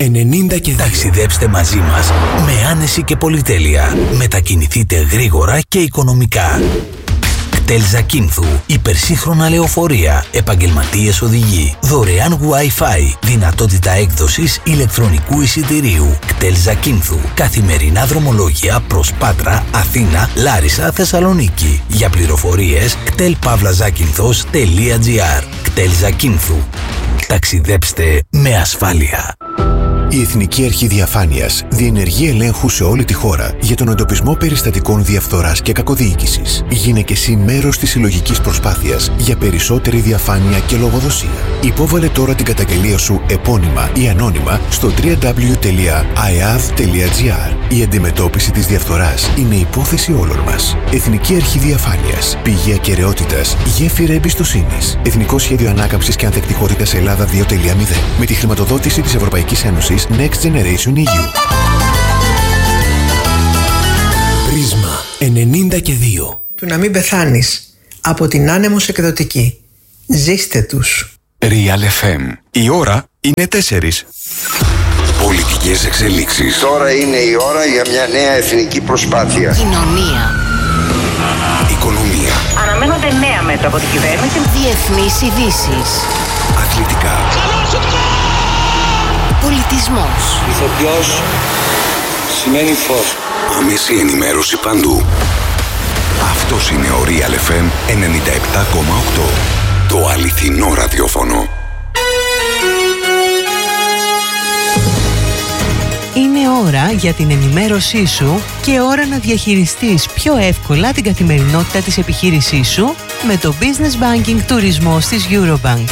90 και 2. Ταξιδέψτε μαζί μας με άνεση και πολυτέλεια. Μετακινηθείτε γρήγορα και οικονομικά. κτέλ Ζακίνθου, υπερσύγχρονα λεωφορεία, επαγγελματίες οδηγοί, δωρεάν Wi-Fi, δυνατότητα έκδοσης ηλεκτρονικού εισιτηρίου. κτέλ Ζακίνθου, καθημερινά δρομολόγια προς Πάτρα, Αθήνα, Λάρισα, Θεσσαλονίκη. Για πληροφορίες κτέλ-Ζακίνθος.gr. κτέλ Ζακίνθου. Ταξιδέψτε με ασφάλεια. Η Εθνική Αρχή Διαφάνειας διενεργεί ελέγχου σε όλη τη χώρα για τον εντοπισμό περιστατικών διαφθοράς και κακοδιοίκησης. Γίνε και εσύ μέρος της συλλογικής προσπάθειας για περισσότερη διαφάνεια και λογοδοσία. Υπόβαλε τώρα την καταγγελία σου επώνυμα ή ανώνυμα στο www.iav.gr. Η αντιμετώπιση της διαφθοράς είναι υπόθεση όλων μας. Εθνική Αρχή Διαφάνειας. Πηγή ακεραιότητας, γέφυρα εμπιστοσύνης. Εθνικό Σχέδιο Ανάκαμψης και Ανθεκτικότητας Ελλάδα 2.0. Με τη χρηματοδότηση της Ευρωπαϊκής Ένωσης Next Generation EU. Πρίσμα 90 και 2. Του να μην πεθάνεις. Από την Άνεμος Εκδοτική. Ζήστε τους. Real FM. Η ώρα είναι 4. Πολιτικές εξελίξεις. Τώρα είναι η ώρα για μια νέα εθνική προσπάθεια. Κοινωνία. Οικονομία. Αναμένονται νέα μέτρα από την κυβέρνηση. Διεθνείς ειδήσεις. Αθλητικά. Πολιτισμός. Ηθοποιός σημαίνει φως. Άμεση ενημέρωση παντού. Αυτός είναι ο Real FM 97,8. Το αληθινό ραδιόφωνο. Είναι ώρα για την ενημέρωσή σου και ώρα να διαχειριστείς πιο εύκολα την καθημερινότητα της επιχείρησής σου με το Business Banking Τουρισμός της Eurobank.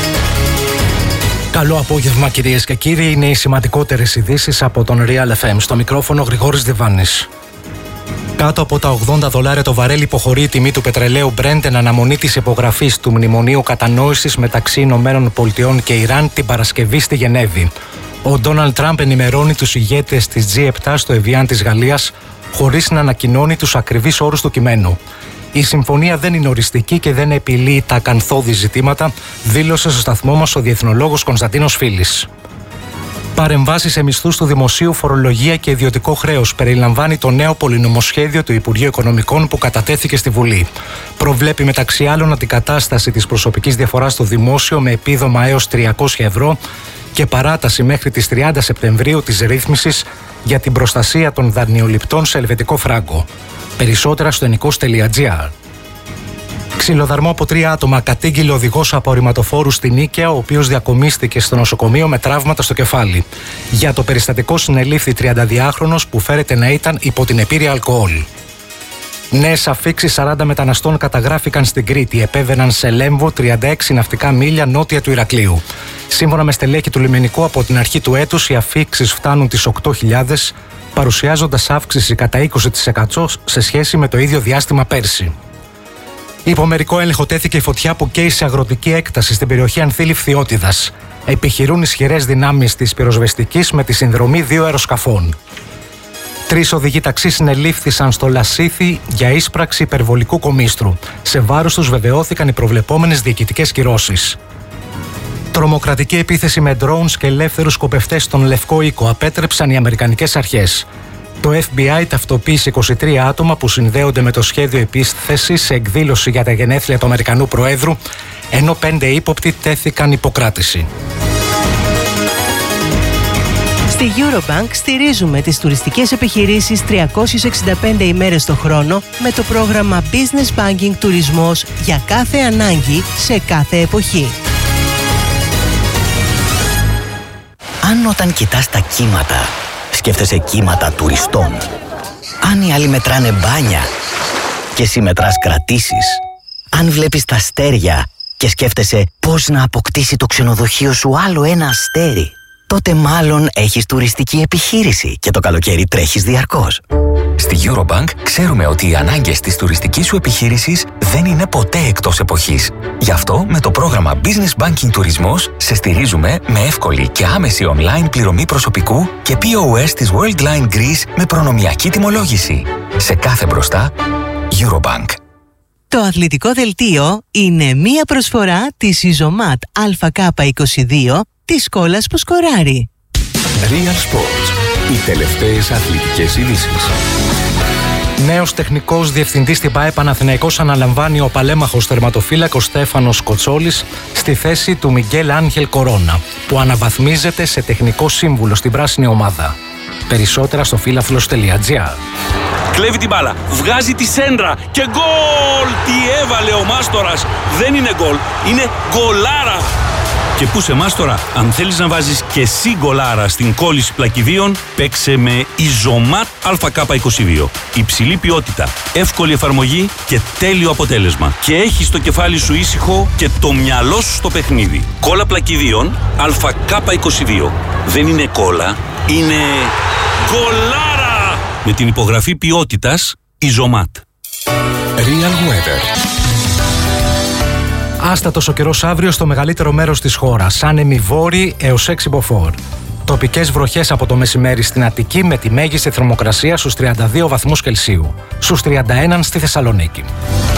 Καλό απόγευμα κυρίες και κύριοι, είναι οι σημαντικότερες ειδήσεις από τον Real FM. Στο μικρόφωνο Γρηγόρης Διβάνης. Κάτω από τα $80 το βαρέλι υποχωρεί η τιμή του πετρελαίου Brent εν αναμονή της υπογραφής του Μνημονίου Κατανόησης μεταξύ Ηνωμένων Πολιτειών και Ιράν την Παρασκευή στη Γενέβη. Ο Ντόναλντ Τραμπ ενημερώνει τους ηγέτες της G7 στο Εβιάν της Γαλλίας χωρίς να ανακοινώνει τους ακριβείς όρους του κειμένου. Η συμφωνία δεν είναι οριστική και δεν επιλύει τα ακανθώδη ζητήματα, δήλωσε στο σταθμό μας ο διεθνολόγος Κωνσταντίνος Φίλης. Παρεμβάσεις σε μισθούς του δημοσίου, φορολογία και ιδιωτικό χρέος περιλαμβάνει το νέο πολυνομοσχέδιο του Υπουργείου Οικονομικών που κατατέθηκε στη Βουλή. Προβλέπει μεταξύ άλλων αντικατάσταση της προσωπικής διαφοράς στο δημόσιο με επίδομα έως 300 ευρώ και παράταση μέχρι τις 30 Σεπτεμβρίου της ρύθμισης για την προστασία των δανειοληπτών σε ελβετικό φράγκο. Περισσότερα στο ενικός.gr. Ξυλοδαρμό από 3 άτομα κατήγγειλε ο οδηγός απορριμματοφόρου στην Νίκαια, ο οποίος διακομίστηκε στο νοσοκομείο με τραύματα στο κεφάλι. Για το περιστατικό συνελήφθη 32χρονος που φέρεται να ήταν υπό την επήρεια αλκοόλ. Νέες αφίξεις 40 μεταναστών καταγράφηκαν στην Κρήτη. Επέβαιναν σε Λέμβο, 36 ναυτικά μίλια νότια του Ηρακλείου. Σύμφωνα με στελέχη του λιμενικού, από την αρχή του έτους οι αφίξεις φτάνουν τις 8.000, παρουσιάζοντας αύξηση κατά 20% σε σχέση με το ίδιο διάστημα πέρσι. Υπό μερικό έλεγχο τέθηκε η φωτιά που καίει σε αγροτική έκταση στην περιοχή Ανθήλη Φθιώτιδας. Επιχειρούν ισχυρές δυνάμεις της πυροσβεστικής με τη συνδρομή 2 αεροσκαφών. 3 οδηγοί ταξί συνελήφθησαν στο Λασίθι για ίσπραξη υπερβολικού κομίστρου. Σε βάρος τους βεβαιώθηκαν οι προβλεπόμενες διοικητικές κυρώσεις. Τρομοκρατική επίθεση με drones και ελεύθερους σκοπευτές στον Λευκό Οίκο απέτρεψαν οι αμερικανικές αρχές. Το FBI ταυτοποίησε 23 άτομα που συνδέονται με το σχέδιο επίθεσης σε εκδήλωση για τα γενέθλια του Αμερικανού Προέδρου, ενώ 5 ύποπτοι τέθηκαν υποκράτηση. Στη Eurobank στηρίζουμε τις τουριστικές επιχειρήσεις 365 ημέρες το χρόνο με το πρόγραμμα Business Banking Τουρισμός για κάθε ανάγκη σε κάθε εποχή. Αν όταν κοιτάς τα κύματα, σκέφτεσαι κύματα τουριστών. Αν οι άλλοι μετράνε μπάνια και εσύ μετράς κρατήσεις. Αν βλέπεις τα αστέρια και σκέφτεσαι πώς να αποκτήσει το ξενοδοχείο σου άλλο ένα αστέρι, τότε μάλλον έχεις τουριστική επιχείρηση και το καλοκαίρι τρέχεις διαρκώς. Στη Eurobank ξέρουμε ότι οι ανάγκες της τουριστικής σου επιχείρησης δεν είναι ποτέ εκτός εποχής. Γι' αυτό με το πρόγραμμα Business Banking Τουρισμός σε στηρίζουμε με εύκολη και άμεση online πληρωμή προσωπικού και POS της Worldline Greece με προνομιακή τιμολόγηση. Σε κάθε μπροστά, Eurobank. Το αθλητικό δελτίο είναι μία προσφορά της Isomat ΑΚ22 της κόλλας που σκοράρει. Real Sports. Οι τελευταίες αθλητικές ειδήσεις. Νέος τεχνικός διευθυντής στην ΠΑΕ Παναθηναϊκός αναλαμβάνει ο παλέμαχος τερματοφύλακος Στέφανος Κοτσόλης στη θέση του Μιγγέλ Άγχελ Κορώνα, που αναβαθμίζεται σε τεχνικό σύμβουλο στην πράσινη ομάδα. Περισσότερα στο φίλαθλος.gr. Κλέβει την μπάλα, βγάζει τη σέντρα και γκολ! Τι έβαλε ο Μάστορας! Δεν είναι γκολ, είναι γκολάρα! Και πού σε Μάστορα, αν θέλεις να βάζεις και εσύ γκολάρα στην κόλληση πλακιδίων, παίξε με Ιζωμάτ ΑΚ22. Υψηλή ποιότητα, εύκολη εφαρμογή και τέλειο αποτέλεσμα. Και έχεις το κεφάλι σου ήσυχο και το μυαλό σου στο παιχνίδι. Κόλλα πλακιδίων ΑΚ22. Δεν είναι κόλλα, είναι γκολάρα! Με την υπογραφή ποιότητας Ιζωμάτ. Real Weather. Άστατος ο καιρός αύριο στο μεγαλύτερο μέρος της χώρας, άνεμοι βόρειοι έως 6 μποφόρ. Τοπικές βροχές από το μεσημέρι στην Αττική με τη μέγιστη θερμοκρασία στους 32 βαθμούς Κελσίου, στους 31 στη Θεσσαλονίκη.